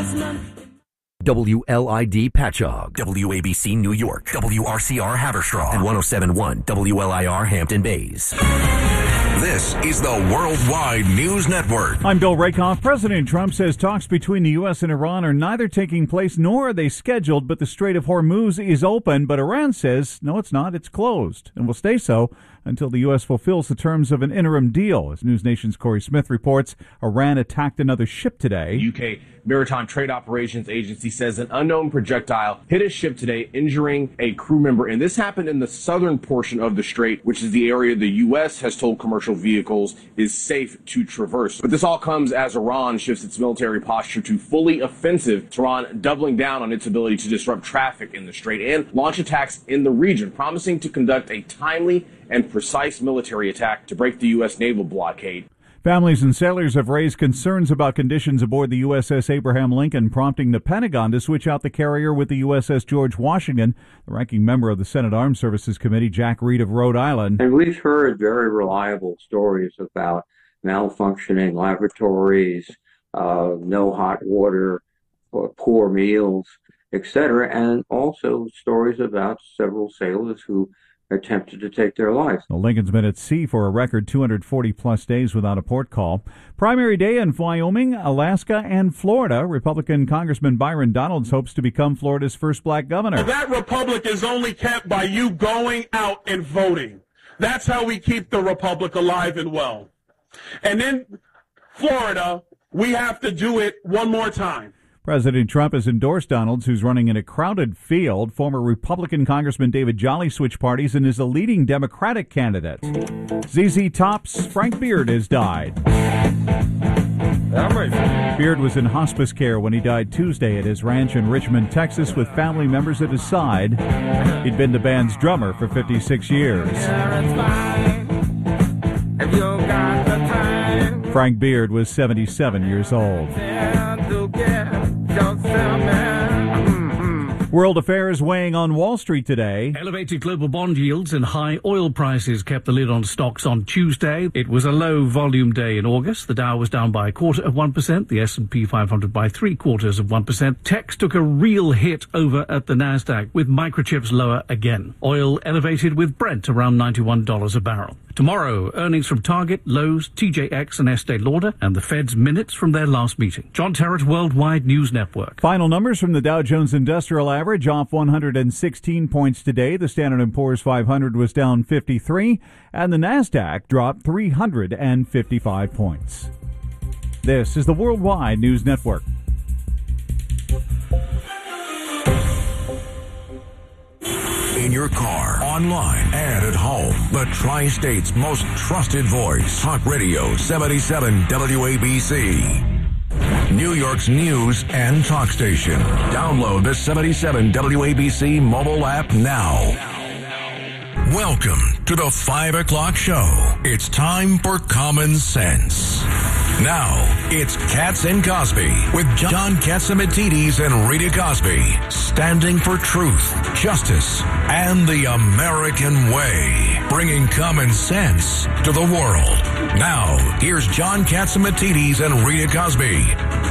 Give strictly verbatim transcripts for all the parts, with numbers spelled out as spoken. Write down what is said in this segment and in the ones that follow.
there's none. W L I D Patchogue, W A B C New York, W R C R Haverstraw, and one oh seven point one W L I R Hampton Bays. This is the Worldwide News Network. I'm Bill Rakoff. President Trump says talks between the U S and Iran are neither taking place nor are they scheduled, but the Strait of Hormuz is open. But Iran says, no, it's not. It's closed and will stay so until the U S fulfills the terms of an interim deal. As News Nation's Corey Smith reports, Iran attacked another ship today. U K Maritime Trade Operations Agency says an unknown projectile hit a ship today, injuring a crew member. And this happened in the southern portion of the strait, which is the area the U S has told commercial vehicles is safe to traverse. But this all comes as Iran shifts its military posture to fully offensive, Iran doubling down on its ability to disrupt traffic in the strait and launch attacks in the region, promising to conduct a timely and precise military attack to break the U S naval blockade. Families and sailors have raised concerns about conditions aboard the U S S Abraham Lincoln, prompting the Pentagon to switch out the carrier with the U S S George Washington. The ranking member of the Senate Armed Services Committee, Jack Reed of Rhode Island. And we've heard very reliable stories about malfunctioning laboratories, uh, no hot water, poor meals, et cetera, and also stories about several sailors who attempted to take their lives. The Lincoln's been at sea for a record two hundred forty plus days without a port call. Primary day in Wyoming, Alaska, and Florida. Republican Congressman Byron Donalds hopes to become Florida's first black governor. That republic is only kept by you going out and voting. That's how we keep the republic alive and well. And in Florida, we have to do it one more time. President Trump has endorsed Donalds, who's running in a crowded field. Former Republican Congressman David Jolly switched parties and is the leading Democratic candidate. Z Z Top's Frank Beard has died. Beard was in hospice care when he died Tuesday at his ranch in Richmond, Texas, with family members at his side. He'd been the band's drummer for fifty-six years. Frank Beard was seventy-seven years old. World affairs weighing on Wall Street today. Elevated global bond yields and high oil prices kept the lid on stocks on Tuesday. It was a low volume day in August. The Dow was down by a quarter of one percent. The S and P five hundred by three quarters of one percent. Techs took a real hit over at the Nasdaq, with microchips lower again. Oil elevated, with Brent around ninety-one dollars a barrel. Tomorrow, earnings from Target, Lowe's, T J X and Estee Lauder, and the Fed's minutes from their last meeting. John Terrett, Worldwide News Network. Final numbers from the Dow Jones Industrial Average, off one hundred sixteen points today. The Standard and Poor's five hundred was down fifty-three, and the Nasdaq dropped three hundred fifty-five points. This is the Worldwide News Network. In your car, online, and at home, the Tri-State's most trusted voice. Talk Radio seventy-seven W A B C. New York's news and talk station. Download the seventy-seven W A B C mobile app now. Welcome to the five o'clock show. It's time for Common Sense. Now, it's Katz and Cosby with John Catsimatidis and Rita Cosby, standing for truth, justice, and the American way, bringing common sense to the world. Now, here's John Catsimatidis and Rita Cosby.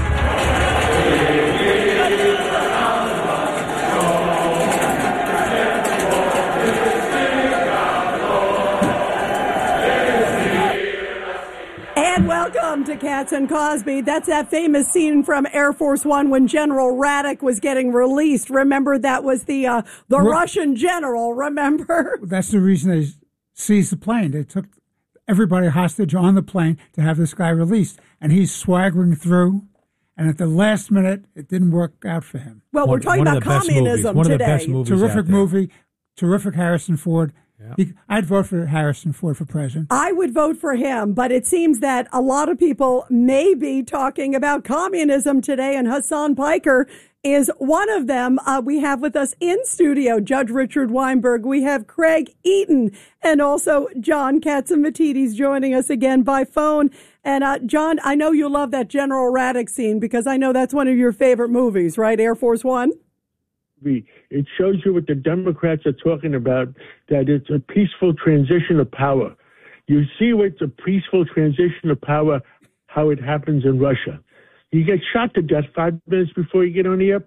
Welcome to Katz and Cosby. That's that famous scene from Air Force One when General Radek was getting released. Remember, that was the uh, the Ru- Russian general, remember? That's the reason they seized the plane. They took everybody hostage on the plane to have this guy released. And he's swaggering through. And at the last minute, it didn't work out for him. Well, one, we're talking about communism one today. Of the best movies Terrific out there. movie. Terrific Harrison Ford. Yeah. He, I'd vote for Harrison Ford for president. I would vote for him, but it seems that a lot of people may be talking about communism today, and Hassan Piker is one of them. Uh, we have with us in studio Judge Richard Weinberg. We have Craig Eaton and also John Catsimatidis joining us again by phone. And uh, John, I know you love that General Radek scene because I know that's one of your favorite movies, right? Air Force One? It shows you what the Democrats are talking about, that it's a peaceful transition of power. You see what's a peaceful transition of power, how it happens in Russia. You get shot to death five minutes before you get on the air.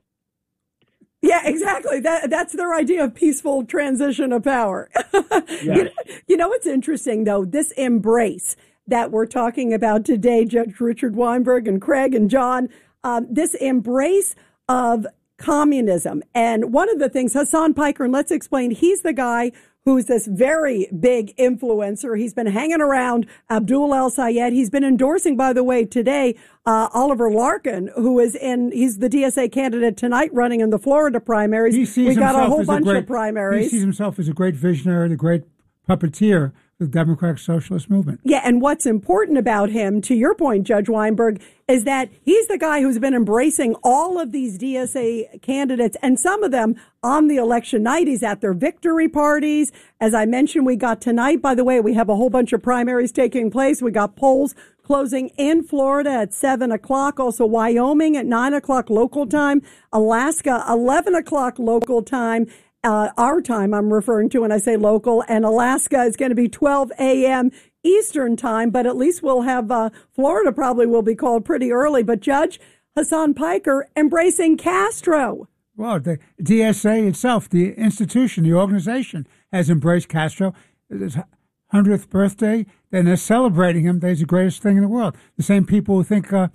Yeah, exactly. That that's their idea of peaceful transition of power. Yes. you, know, you know what's interesting, though? This embrace that we're talking about today, Judge Richard Weinberg and Craig and John, um, this embrace of communism. And one of the things, Hassan Piker, and let's explain, he's the guy who's this very big influencer. He's been hanging around Abdul El-Sayed. He's been endorsing, by the way, today, uh, Oliver Larkin, who is in, he's the D S A candidate tonight running in the Florida primaries. He sees we got a whole as bunch a great, of primaries. He sees himself as a great visionary, the great puppeteer the Democratic Socialist movement. Yeah, and what's important about him, to your point, Judge Weinberg, is that he's the guy who's been embracing all of these D S A candidates, and some of them on the election night. He's at their victory parties. As I mentioned, we got tonight, by the way, we have a whole bunch of primaries taking place. We got polls closing in Florida at seven o'clock, also Wyoming at nine o'clock local time, Alaska eleven o'clock local time. Uh, our time I'm referring to when I say local, and Alaska is going to be twelve a.m. Eastern time, but at least we'll have, uh, Florida probably will be called pretty early. But Judge Hassan Piker embracing Castro. Well, the D S A itself, the institution, the organization, has embraced Castro. His hundredth birthday, and they're celebrating him. He's the greatest thing in the world. The same people who think uh,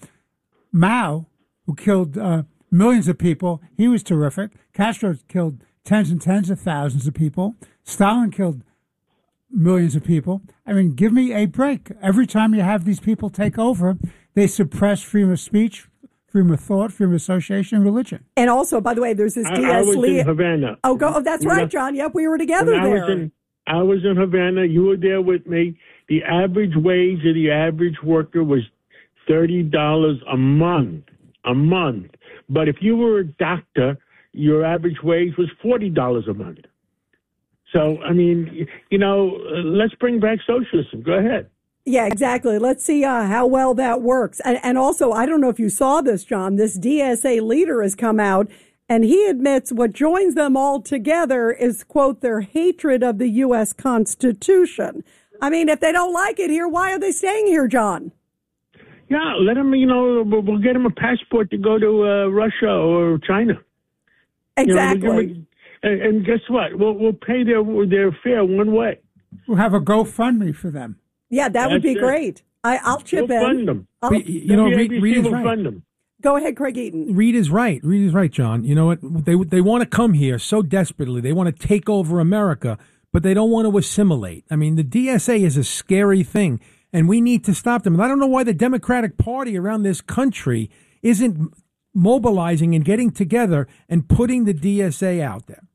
Mao, who killed uh, millions of people, he was terrific. Castro killed tens and tens of thousands of people. Stalin killed millions of people. I mean, give me a break. Every time you have these people take over, they suppress freedom of speech, freedom of thought, freedom of association, and religion. And also, by the way, there's this I, D S I was Lee. in Havana. Oh, go, oh, that's right, John. Yep, we were together When I there. was in, I was in Havana. You were there with me. The average wage of the average worker was thirty dollars a month. A month. But if you were a doctor, your average wage was forty dollars a month. So, I mean, you know, uh, let's bring back socialism. Go ahead. Yeah, exactly. Let's see uh, how well that works. And, and also, I don't know if you saw this, John, this D S A leader has come out and he admits what joins them all together is, quote, their hatred of the U S Constitution. I mean, if they don't like it here, why are they staying here, John? Yeah, let them, you know, we'll, we'll get them a passport to go to uh, Russia or China. Exactly. You know, we'll, and, and guess what? We'll, we'll pay their, their fare one way. We'll have a GoFundMe for them. Yeah, that That's would be it. great. I, I'll chip we'll in. Fund them. I'll, But, you know, Reed, Reed is will right. Fund them. Go ahead, Craig Eaton. Reed is right. Reed is right, John. You know what? They they want to come here so desperately. They want to take over America, but they don't want to assimilate. I mean, the D S A is a scary thing, and we need to stop them. And I don't know why the Democratic Party around this country isn't mobilizing and getting together and putting the D S A out there.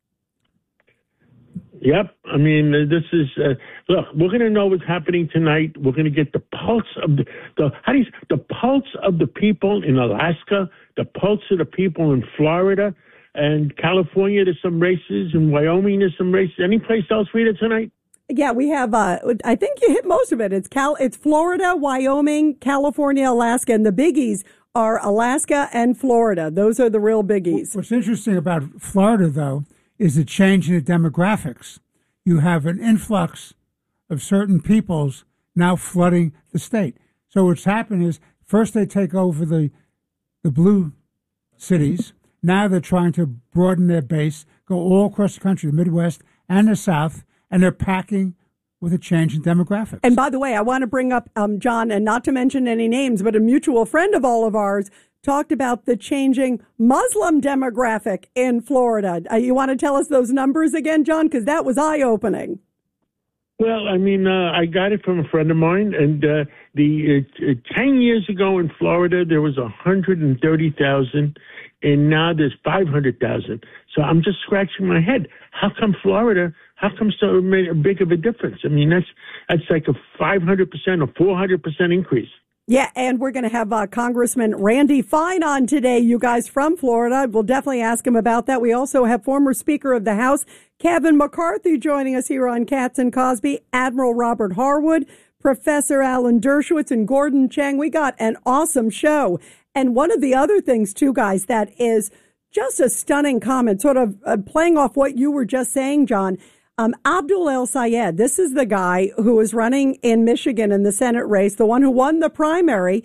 Yep. I mean, uh, this is, uh, look, we're going to know what's happening tonight. We're going to get the pulse of the, the, how do you, the pulse of the people in Alaska, the pulse of the people in Florida and California. There's some races, in Wyoming there's some races. Any place else, Rita, tonight? Yeah, we have, uh, I think you hit most of it. It's Cal, it's Florida, Wyoming, California, Alaska, and the biggies are Alaska and Florida. Those are the real biggies. What's interesting about Florida, though, is the change in the demographics. You have an influx of certain peoples now flooding the state. So what's happened is first they take over the the blue cities. Now they're trying to broaden their base, go all across the country, the Midwest and the South, and they're packing with a change in demographics. And by the way, I want to bring up, um, John, and not to mention any names, but a mutual friend of all of ours talked about the changing Muslim demographic in Florida. Uh, you want to tell us those numbers again, John? Because that was eye-opening. Well, I mean, uh, I got it from a friend of mine, and uh, the uh, ten years ago in Florida, there was one hundred thirty thousand, and now there's five hundred thousand. So I'm just scratching my head. How come Florida, how come so big of a difference? I mean, that's, that's like a five hundred percent or four hundred percent increase. Yeah, and we're going to have uh, Congressman Randy Fine on today, you guys from Florida. We'll definitely ask him about that. We also have former Speaker of the House, Kevin McCarthy, joining us here on Katz and Cosby, Admiral Robert Harwood, Professor Alan Dershowitz, and Gordon Chang. We got an awesome show. And one of the other things, too, guys, that is just a stunning comment, sort of uh, playing off what you were just saying, John. Um, Abdul El-Sayed, this is the guy who is running in Michigan in the Senate race, the one who won the primary.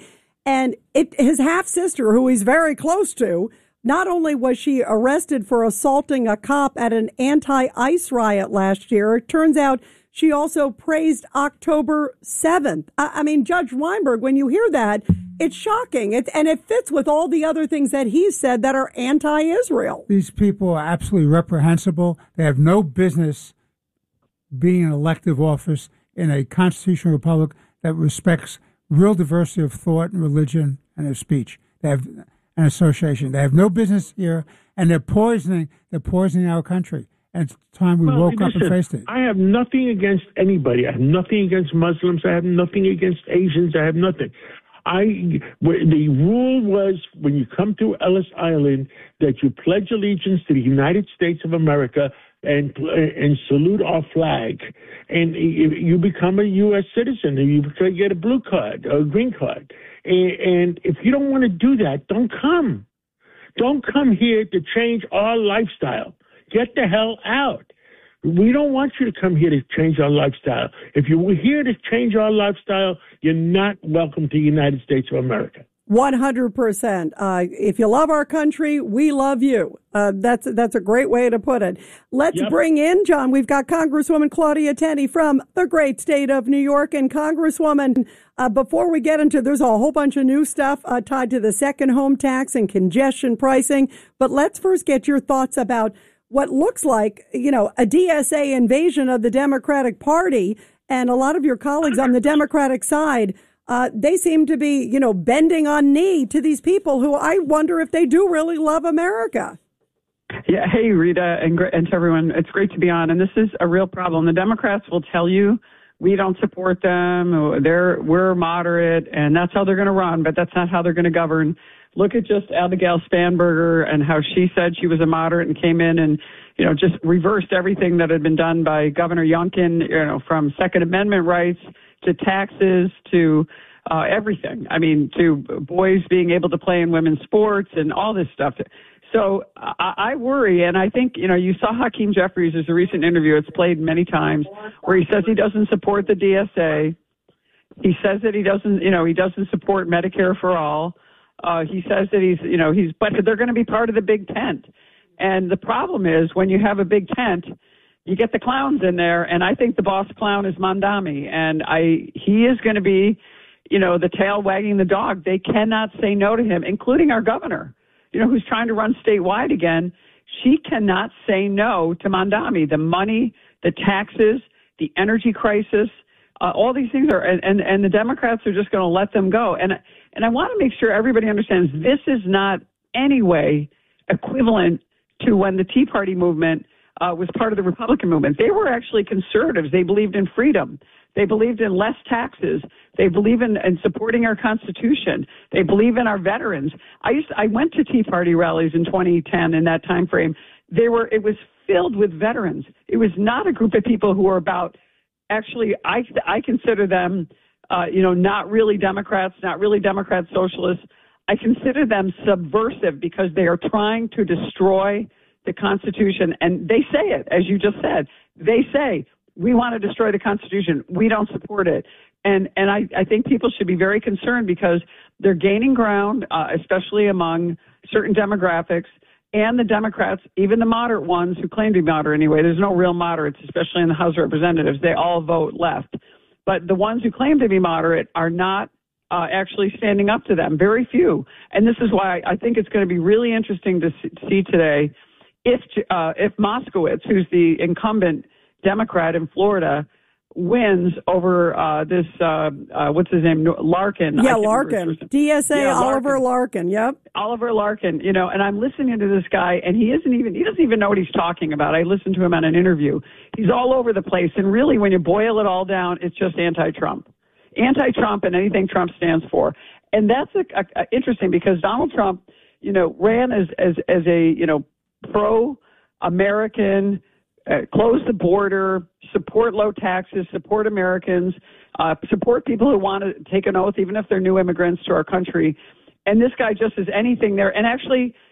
And it, his half-sister, who he's very close to, not only was she arrested for assaulting a cop at an anti-ICE riot last year, it turns out she also praised October seventh. I, I mean, Judge Weinberg, when you hear that, it's shocking. It, and it fits with all the other things that he said that are anti-Israel. These people are absolutely reprehensible. They have no business being in elective office in a constitutional republic that respects real diversity of thought and religion and of speech. They have an association. They have no business here, and they're poisoning. They're poisoning our country. And it's time we well, woke listen, up and faced it. I have nothing against anybody. I have nothing against Muslims. I have nothing against Asians. I have nothing. I the rule was when you come to Ellis Island that you pledge allegiance to the United States of America and and salute our flag, and you become a U S citizen, and you get a blue card or a green card. And if you don't want to do that, don't come. Don't come here to change our lifestyle. Get the hell out. We don't want you to come here to change our lifestyle. If you were here to change our lifestyle, you're not welcome to the United States of America. one hundred percent. Uh, if you love our country, we love you. Uh, that's that's a great way to put it. Let's yep. bring in, John, we've got Congresswoman Claudia Tenney from the great state of New York. And Congresswoman, uh, before we get into, there's a whole bunch of new stuff uh, tied to the second home tax and congestion pricing. But let's first get your thoughts about what looks like, you know, a D S A invasion of the Democratic Party. And a lot of your colleagues on the Democratic side, Uh, they seem to be, you know, bending on knee to these people who I wonder if they do really love America. Yeah. Hey, Rita, and, and to everyone, it's great to be on. And this is a real problem. The Democrats will tell you we don't support them. They're we're moderate, and that's how they're going to run. But that's not how they're going to govern. Look at just Abigail Spanberger and how she said she was a moderate and came in and, you know, just reversed everything that had been done by Governor Youngkin, you know, from Second Amendment rights to taxes, to uh, everything. I mean, to boys being able to play in women's sports and all this stuff. So I, I worry, and I think, you know, you saw Hakeem Jeffries' there's a recent interview, it's played many times, where he says he doesn't support the D S A. He says that he doesn't, you know, he doesn't support Medicare for all. Uh, he says that he's, you know, he's, but they're going to be part of the big tent. And the problem is when you have a big tent, you get the clowns in there, and I think the boss clown is Mamdani, and I he is going to be, you know, the tail wagging the dog. They cannot say no to him, including our governor, you know, who's trying to run statewide again. She cannot say no to Mamdani. The money, the taxes, the energy crisis, uh, all these things are, and, and, and the Democrats are just going to let them go. And and I want to make sure everybody understands this is not any way equivalent to when the Tea Party movement Uh, was part of the Republican movement. They were actually conservatives. They believed in freedom. They believed in less taxes. They believe in, in supporting our Constitution. They believe in our veterans. I used to, I went to Tea Party rallies in twenty ten in that time frame. They were it was filled with veterans. It was not a group of people who were about actually. I I consider them, uh, you know, not really Democrats, not really Democrat socialists. I consider them subversive because they are trying to destroy the Constitution, and they say it, as you just said. They say, we want to destroy the Constitution. We don't support it. And and I, I think people should be very concerned because they're gaining ground, uh, especially among certain demographics, and the Democrats, even the moderate ones who claim to be moderate anyway. There's no real moderates, especially in the House of Representatives. They all vote left. But the ones who claim to be moderate are not uh, actually standing up to them, very few. And this is why I think it's going to be really interesting to see today If uh, if Moskowitz, who's the incumbent Democrat in Florida, wins over uh, this, uh, uh, what's his name, Larkin. Yeah, Larkin. D S A yeah, Oliver Larkin. Larkin, yep. Oliver Larkin, you know, and I'm listening to this guy, and he isn't even, he doesn't even know what he's talking about. I listened to him on an interview. He's all over the place, and really, when you boil it all down, it's just anti-Trump. Anti-Trump and anything Trump stands for. And that's a, a, a interesting because Donald Trump, you know, ran as, as, as a, you know, pro-American, uh, close the border, support low taxes, support Americans, uh, support people who want to take an oath, even if they're new immigrants to our country. And this guy just is anything there. And actually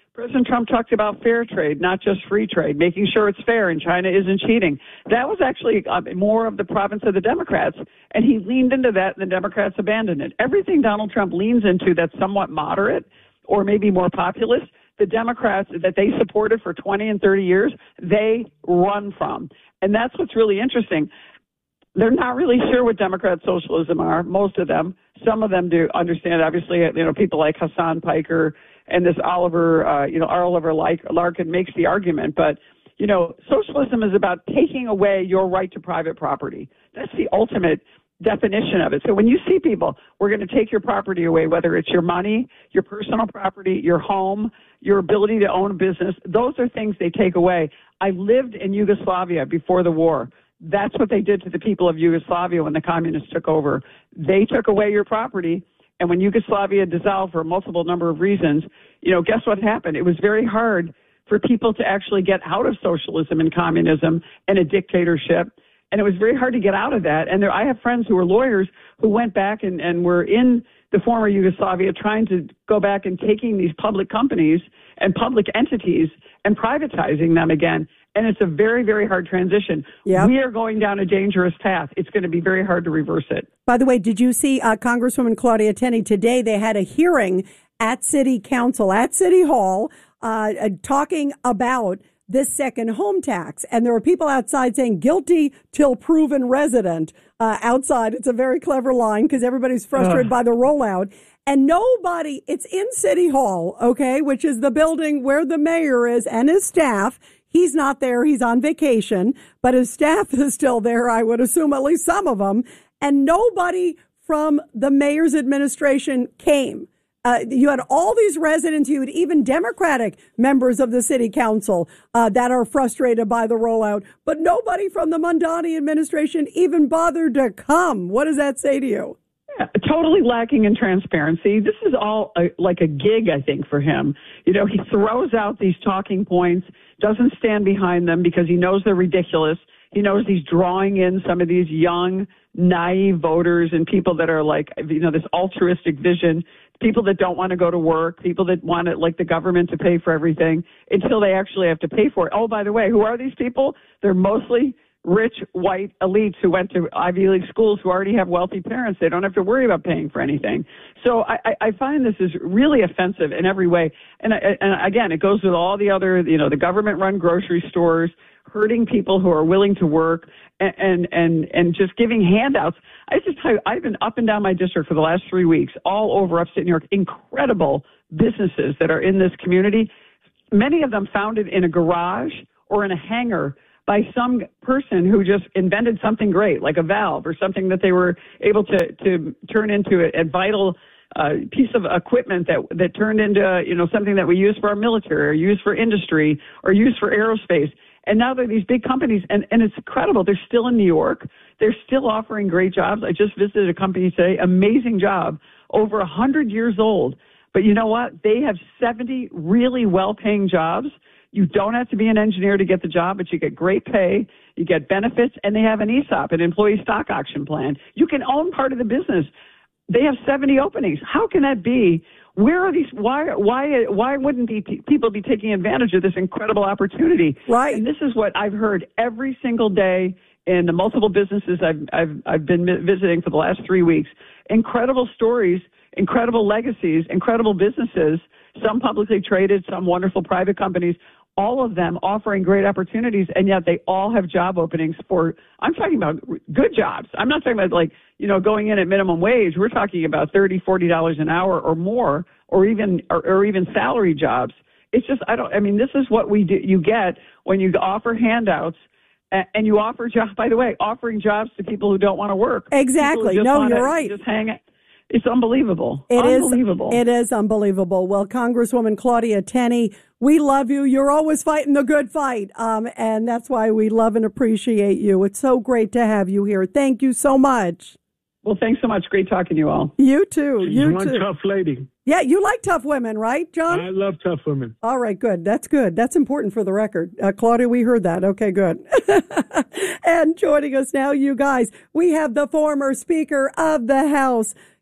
President Trump talked about fair trade, not just free trade, making sure it's fair and China isn't cheating. That was actually uh, more of the province of the Democrats, and he leaned into that, and the Democrats abandoned it. Everything Donald Trump leans into that's somewhat moderate or maybe more populist, the Democrats that they supported for twenty and thirty years, they run from. And that's what's really interesting. They're not really sure what Democrat socialism are, most of them. Some of them do understand, obviously, you know, people like Hassan Piker and this Oliver, uh, you know, Oliver Larkin makes the argument. But, you know, socialism is about taking away your right to private property. That's the ultimate definition of it. So when you see people, we're going to take your property away, whether it's your money, your personal property, your home, your ability to own a business, those are things they take away. I lived in Yugoslavia before the war. That's what they did to the people of Yugoslavia when the communists took over. They took away your property, and when Yugoslavia dissolved for a multiple number of reasons, you know, guess what happened? It was very hard for people to actually get out of socialism and communism and a dictatorship. And it was very hard to get out of that. And there, I have friends who are lawyers who went back and, and were in the former Yugoslavia trying to go back and taking these public companies and public entities and privatizing them again. And it's a very, very hard transition. Yep. We are going down a dangerous path. It's going to be very hard to reverse it. By the way, did you see uh, Congresswoman Claudia Tenney today? They had a hearing at City Council, at City Hall, uh, uh, talking about this second home tax. And there were people outside saying guilty till proven resident uh, outside. It's a very clever line because everybody's frustrated uh. by the rollout. And nobody, it's in City Hall, okay, which is the building where the mayor is and his staff. He's not there. He's on vacation, but his staff is still there. I would assume at least some of them. And nobody from the mayor's administration came. Uh, you had all these residents, you had even Democratic members of the city council uh, that are frustrated by the rollout, but nobody from the Mondani administration even bothered to come. What does that say to you? Yeah, totally lacking in transparency. This is all a, like a gig, I think, for him. You know, he throws out these talking points, doesn't stand behind them because he knows they're ridiculous. He knows he's drawing in some of these young, naive voters and people that are like, you know, this altruistic vision, people that don't want to go to work, people that want it, like the government to pay for everything until they actually have to pay for it. Oh, by the way, who are these people? They're mostly rich white elites who went to Ivy League schools who already have wealthy parents. They don't have to worry about paying for anything. So I, I find this is really offensive in every way. And, and again, it goes with all the other, you know, the government-run grocery stores, hurting people who are willing to work and, and, and, and just giving handouts. I just tell you, I've been up and down my district for the last three weeks, all over upstate New York, incredible businesses that are in this community, many of them founded in a garage or in a hangar by some person who just invented something great, like a valve or something that they were able to, to turn into a, a vital uh, piece of equipment that, that turned into, you know, something that we use for our military or use for industry or use for aerospace. And now they're these big companies, and, and it's incredible. They're still in New York. They're still offering great jobs. I just visited a company today, amazing job, over one hundred years old. But you know what? They have seventy really well-paying jobs. You don't have to be an engineer to get the job, but you get great pay, you get benefits, and they have an E S O P, an employee stock option plan. You can own part of the business. They have seventy openings. How can that be? Where are these? Why? Why? Why wouldn't be, people be taking advantage of this incredible opportunity? Right. And this is what I've heard every single day in the multiple businesses I've I've I've been visiting for the last three weeks. Incredible stories, incredible legacies, incredible businesses. Some publicly traded, some wonderful private companies. All of them offering great opportunities, and yet they all have job openings for, I'm talking about good jobs. I'm not talking about like, you know, going in at minimum wage. We're talking about thirty dollars, forty dollars an hour or more, or even, or, or even salary jobs. It's just, I don't, I mean, this is what we do, you get when you offer handouts and, and you offer jobs, by the way, offering jobs to people who don't want to work. Exactly. No, you're right. Just hang it. It's unbelievable. It unbelievable. Is, it is unbelievable. Well, Congresswoman Claudia Tenney, we love you. You're always fighting the good fight. Um, and that's why we love and appreciate you. It's so great to have you here. Thank you so much. Well, thanks so much. Great talking to you all. You too. She's you one too. tough lady. Yeah, you like tough women, right, John? I love tough women. All right, good. That's good. That's important for the record. Uh, Claudia, we heard that. Okay, good. And joining us now, you guys, we have the former Speaker of the House,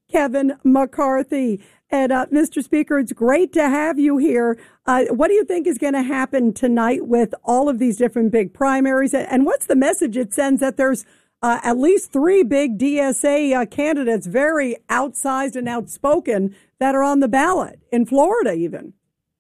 Kevin McCarthy. And, uh, Mister Speaker, it's great to have you here. Uh, what do you think is going to happen tonight with all of these different big primaries? And what's the message it sends that there's uh, at least three big D S A uh, candidates, very outsized and outspoken, that are on the ballot, in Florida even?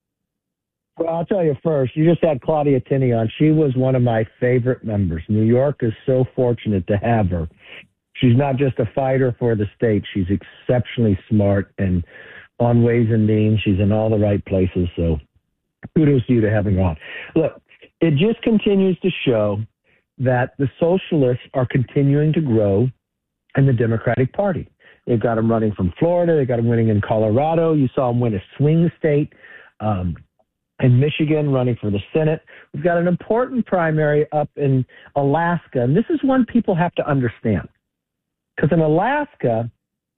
Well, I'll tell you first, you just had Claudia Tenney on. She was one of my favorite members. New York is so fortunate to have her. She's not just a fighter for the state. She's exceptionally smart and on Ways and Means. She's in all the right places. So kudos to you to having her on. Look, it just continues to show that the socialists are continuing to grow in the Democratic Party. They've got them running from Florida. They got them winning in Colorado. You saw them win a swing state um, in Michigan, running for the Senate. We've got an important primary up in Alaska. And this is one people have to understand. Because in Alaska,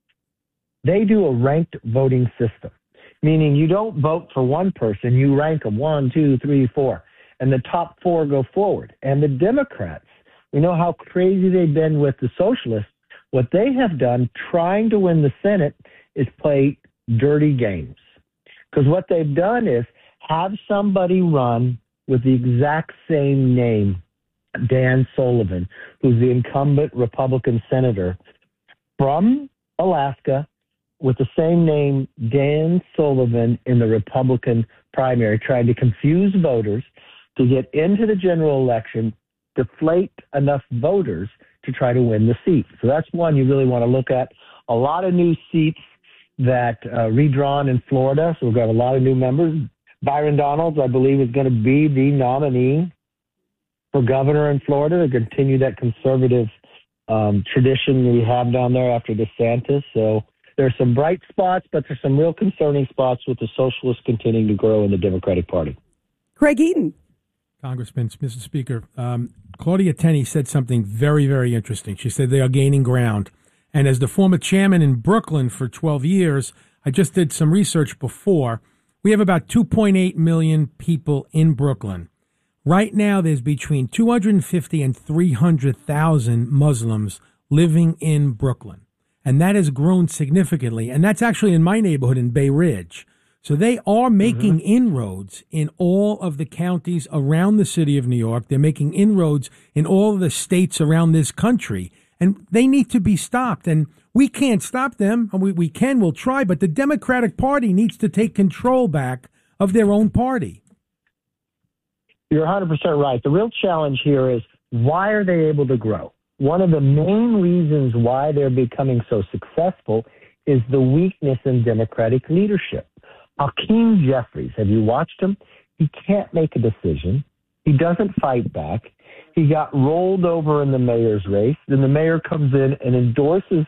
they do a ranked voting system, meaning you don't vote for one person, you rank them one, two, three, four, and the top four go forward. And the Democrats, we know how crazy they've been with the socialists. What they have done trying to win the Senate is play dirty games. Because what they've done is have somebody run with the exact same name, Dan Sullivan, who's the incumbent Republican senator from Alaska, with the same name, Dan Sullivan, in the Republican primary, trying to confuse voters to get into the general election, deflate enough voters to try to win the seat. So that's one you really want to look at. A lot of new seats that uh, redrawn in Florida, so we've got a lot of new members. Byron Donalds, I believe, is going to be the nominee for governor in Florida to continue that conservative um, tradition we have down there after DeSantis. So there's some bright spots, but there's some real concerning spots with the socialists continuing to grow in the Democratic Party. Craig Eaton. Congressman, Mister Speaker, um, Claudia Tenney said something very, very interesting. She said they are gaining ground. And as the former chairman in Brooklyn for twelve years, I just did some research before. We have about two point eight million people in Brooklyn. Right now, there's between two hundred fifty and three hundred thousand Muslims living in Brooklyn. And that has grown significantly. And that's actually in my neighborhood in Bay Ridge. So they are making mm-hmm. inroads in all of the counties around the city of New York. They're making inroads in all of the states around this country. And they need to be stopped. And we can't stop them. We, we can, we'll try. But the Democratic Party needs to take control back of their own party. You're one hundred percent right. The real challenge here is, why are they able to grow? One of the main reasons why they're becoming so successful is the weakness in Democratic leadership. Hakeem Jeffries, have you watched him? He can't make a decision. He doesn't fight back. He got rolled over in the mayor's race. Then the mayor comes in and endorses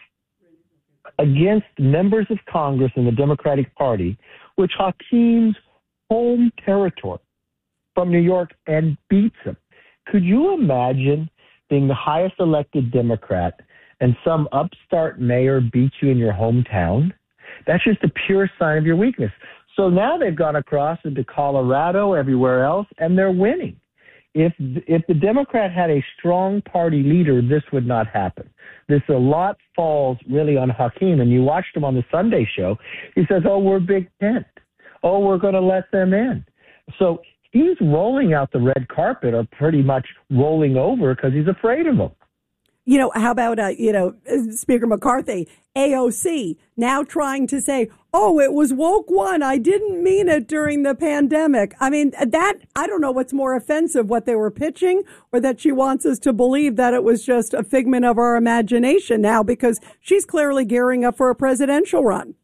against members of Congress in the Democratic Party, which Hakeem's home territory from New York, and beats him. Could you imagine being the highest elected Democrat and some upstart mayor beats you in your hometown? That's just a pure sign of your weakness. So now they've gone across into Colorado, everywhere else, and they're winning. If if the Democrat had a strong party leader, this would not happen. This a lot falls really on Hakeem. And you watched him on the Sunday show. He says, oh, we're Big Tent. Oh, we're going to let them in. So he's rolling out the red carpet, or pretty much rolling over, because he's afraid of them. You know, how about, uh, you know, Speaker McCarthy, A O C, now trying to say, oh, it was woke one. I didn't mean it during the pandemic. I mean, that, I don't know what's more offensive, what they were pitching, or that she wants us to believe that it was just a figment of our imagination now, because she's clearly gearing up for a presidential run.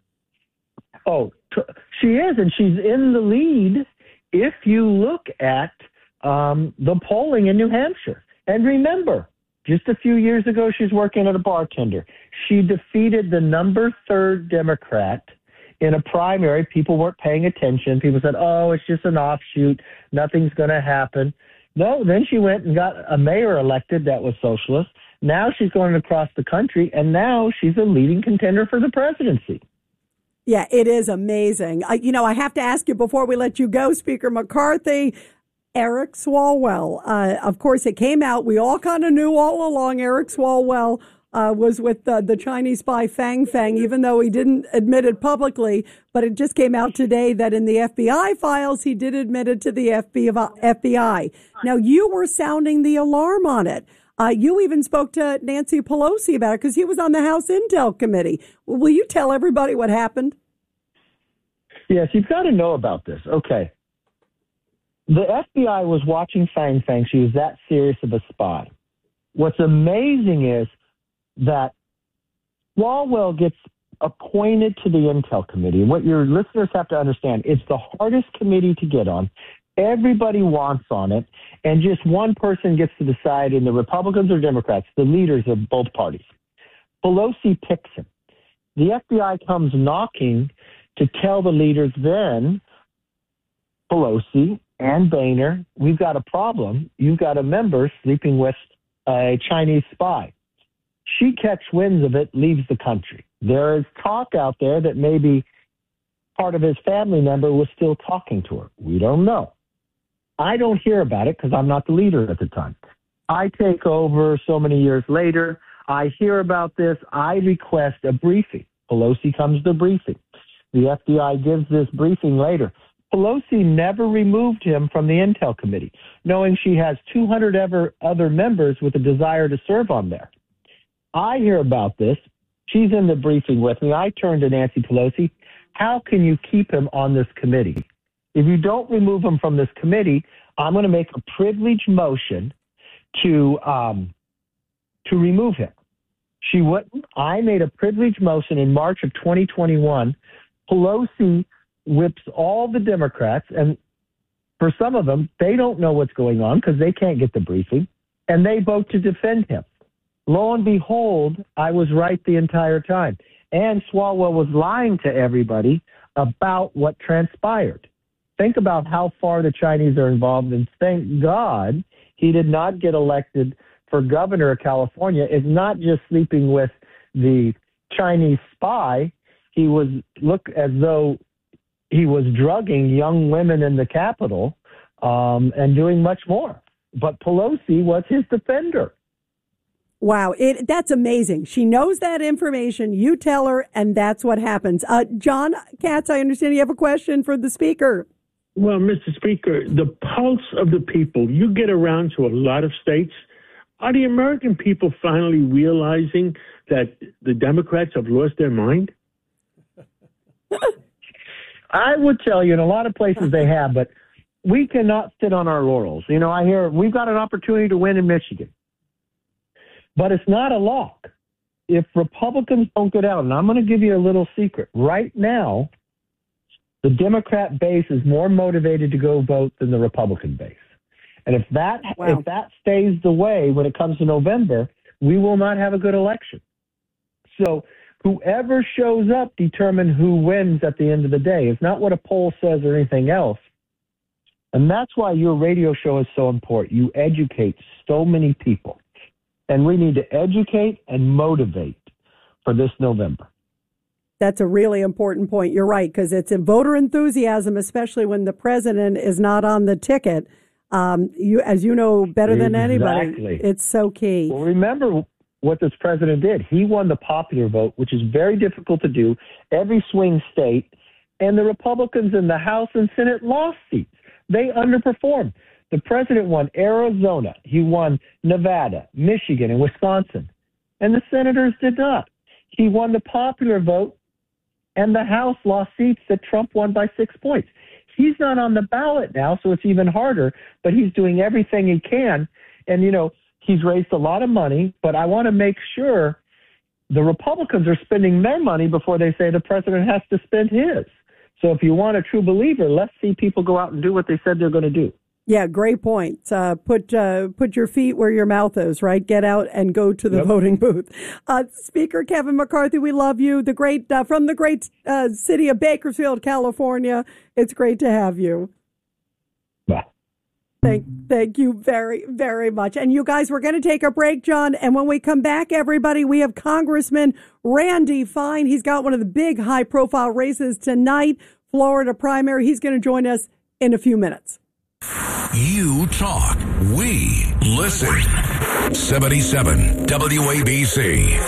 Oh, she is, and she's in the lead if you look at um, the polling in New Hampshire. And remember, just a few years ago, she's working as a bartender. She defeated the number third Democrat in a primary. People weren't paying attention. People said, oh, it's just an offshoot. Nothing's going to happen. No, then she went and got a mayor elected that was socialist. Now she's going across the country, and now she's a leading contender for the presidency. Yeah, it is amazing. I, you know, I have to ask you before we let you go, Speaker McCarthy, Eric Swalwell. Uh, of course, it came out. We all kind of knew all along Eric Swalwell uh, was with the, the Chinese spy Fang Fang, even though he didn't admit it publicly. But it just came out today that in the F B I files, he did admit it to the F B I. Now, you were sounding the alarm on it. Uh, you even spoke to Nancy Pelosi about it because he was on the House Intel Committee. Will you tell everybody what happened? Yes, you've got to know about this. Okay. The F B I was watching Fang Fang. She was that serious of a spy. What's amazing is that Swalwell gets appointed to the Intel Committee. What your listeners have to understand, it's the hardest committee to get on. Everybody wants on it, and just one person gets to decide, in the Republicans or Democrats, the leaders of both parties. Pelosi picks him. The F B I comes knocking to tell the leaders then, Pelosi and Boehner, we've got a problem. You've got a member sleeping with a Chinese spy. She catch winds of it, leaves the country. There is talk out there that maybe part of his family member was still talking to her. We don't know. I don't hear about it because I'm not the leader at the time. I take over so many years later. I hear about this. I request a briefing. Pelosi comes to the briefing. The F B I gives this briefing later. Pelosi never removed him from the Intel Committee, knowing she has two hundred ever other members with a desire to serve on there. I hear about this. She's in the briefing with me. I turn to Nancy Pelosi. How can you keep him on this committee? If you don't remove him from this committee, I'm going to make a privilege motion to um, to remove him. She wouldn't. I made a privilege motion in March of twenty twenty-one. Pelosi whips all the Democrats, and for some of them, they don't know what's going on because they can't get the briefing, and they vote to defend him. Lo and behold, I was right the entire time. And Swalwell was lying to everybody about what transpired. Think about how far the Chinese are involved, and thank God he did not get elected for governor of California. It's not just sleeping with the Chinese spy. He was look as though he was drugging young women in the Capitol um, and doing much more. But Pelosi was his defender. Wow, it, that's amazing. She knows that information. You tell her, and that's what happens. Uh, John Katz, I understand you have a question for the speaker. Well, Mister Speaker, the pulse of the people, you get around to a lot of states. Are the American people finally realizing that the Democrats have lost their mind? I would tell you in a lot of places they have, but we cannot sit on our laurels. You know, I hear we've got an opportunity to win in Michigan, but it's not a lock. If Republicans don't get out, and I'm going to give you a little secret. Right now, the Democrat base is more motivated to go vote than the Republican base. And if that wow. if that stays the way when it comes to November, we will not have a good election. So whoever shows up determine who wins at the end of the day. It's not what a poll says or anything else. And that's why your radio show is so important. You educate so many people. And we need to educate and motivate for this November. That's a really important point. You're right, because it's a voter enthusiasm, especially when the president is not on the ticket. Um, you, as you know better than anybody, exactly. It's so key. Well, remember what this president did. He won the popular vote, which is very difficult to do, every swing state, and the Republicans in the House and Senate lost seats. They underperformed. The president won Arizona. He won Nevada, Michigan, and Wisconsin. And the senators did not. He won the popular vote, and the House lost seats that Trump won by six points. He's not on the ballot now, so it's even harder, but he's doing everything he can. And, you know, he's raised a lot of money, but I want to make sure the Republicans are spending their money before they say the president has to spend his. So if you want a true believer, let's see people go out and do what they said they're going to do. Yeah, great point. Uh, put uh, put your feet where your mouth is, right? Get out and go to the yep. voting booth. Uh, Speaker Kevin McCarthy, we love you. The great uh, from the great uh, city of Bakersfield, California. It's great to have you. Bye. Thank, thank you very, very much. And you guys, we're going to take a break, John. And when we come back, everybody, we have Congressman Randy Fine. He's got one of the big high-profile races tonight, Florida primary. He's going to join us in a few minutes. You talk, we listen. seventy-seven W A B C.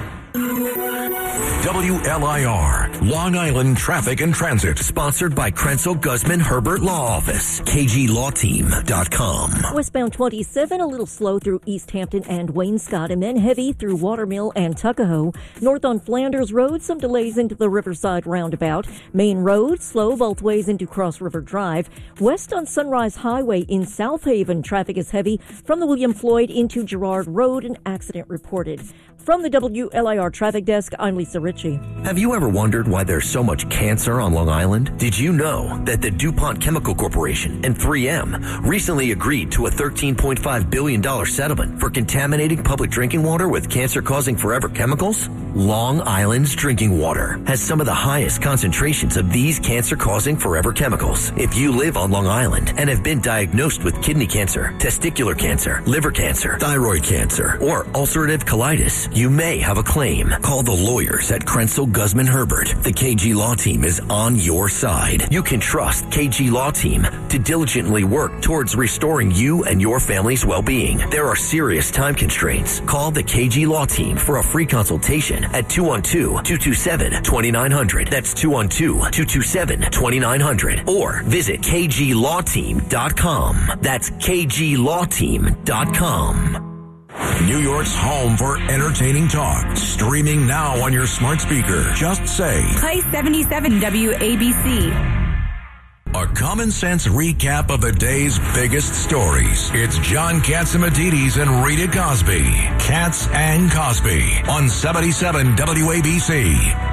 W L I R, Long Island Traffic and Transit. Sponsored by Krenzel Guzman Herbert Law Office. K G Law Team dot com. Westbound twenty-seven, a little slow through East Hampton and Wainscott, and then heavy through Watermill and Tuckahoe. North on Flanders Road, some delays into the Riverside roundabout. Main Road, slow both ways into Cross River Drive. West on Sunrise Highway in South Haven, traffic is heavy from the William Floyd into Girard Road, an accident reported. From the W L I R Traffic Desk, I'm Lisa Ritchie. Have you ever wondered why there's so much cancer on Long Island? Did you know that the DuPont Chemical Corporation and three M recently agreed to a thirteen point five billion dollars settlement for contaminating public drinking water with cancer-causing forever chemicals? Long Island's drinking water has some of the highest concentrations of these cancer-causing forever chemicals. If you live on Long Island and have been diagnosed with kidney cancer, testicular cancer, liver cancer, thyroid cancer, or ulcerative colitis, you may have a claim. Call the lawyers at Krenzel Guzman Herbert. The K G Law Team is on your side. You can trust K G Law Team to diligently work towards restoring you and your family's well-being. There are serious time constraints. Call the K G Law Team for a free consultation at two one two, two two seven, two nine zero zero. That's two one two, two two seven, two nine zero zero. Or visit K G Law Team dot com. That's K G Law Team dot com. New York's home for entertaining talk. Streaming now on your smart speaker. Just say, play seventy-seven W A B C. A common sense recap of the day's biggest stories. It's John Catsimatidis and Rita Cosby. Katz and Cosby on seventy-seven W A B C.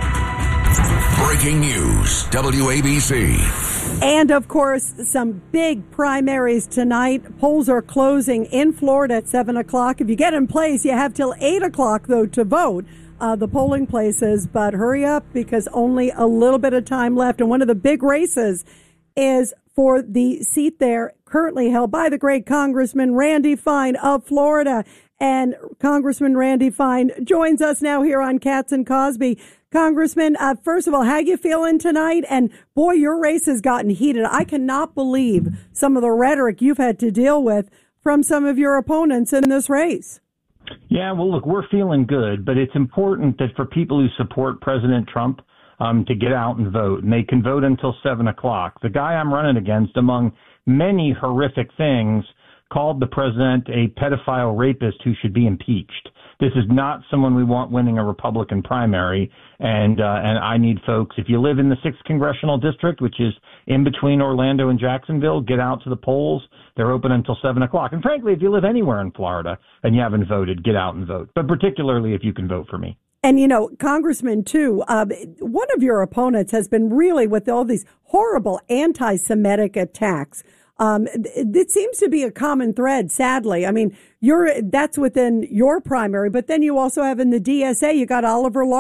Breaking news, W A B C. And, of course, some big primaries tonight. Polls are closing in Florida at seven o'clock. If you get in place, you have till eight o'clock, though, to vote, uh, the polling places. But hurry up because only a little bit of time left. And one of the big races is for the seat there currently held by the great Congressman Randy Fine of Florida. And Congressman Randy Fine joins us now here on Katz and Cosby. Congressman, uh, first of all, how you feeling tonight? And boy, your race has gotten heated. I cannot believe some of the rhetoric you've had to deal with from some of your opponents in this race. Yeah, well, look, we're feeling good, but it's important that for people who support President Trump um, to get out and vote, and they can vote until seven o'clock. The guy I'm running against, among many horrific things, called the president a pedophile rapist who should be impeached. This is not someone we want winning a Republican primary, and uh, and I need folks, if you live in the sixth Congressional District, which is in between Orlando and Jacksonville, get out to the polls. They're open until seven o'clock. And frankly, if you live anywhere in Florida and you haven't voted, get out and vote, but particularly if you can vote for me. And, you know, Congressman, too, uh, one of your opponents has been really with all these horrible anti-Semitic attacks. Um, it, it seems to be a common thread, sadly. I mean, you're that's within your primary, but then you also have in the D S A, you got Oliver Larsen.